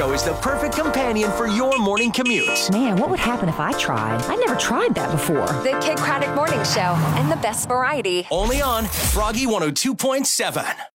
is the perfect companion for your morning commute. Man, what would happen if I tried? I never tried that before. The Kid Craddock Morning Show and the best variety. Only on Froggy 102.7.